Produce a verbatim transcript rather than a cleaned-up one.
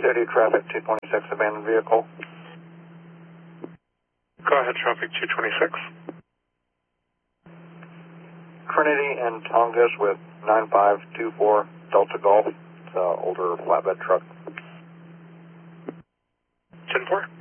City traffic two twenty-six, abandoned vehicle. Go ahead, traffic two twenty-six. Trinity and Tongass with nine five two four Delta Golf. It's an older flatbed truck. ten four.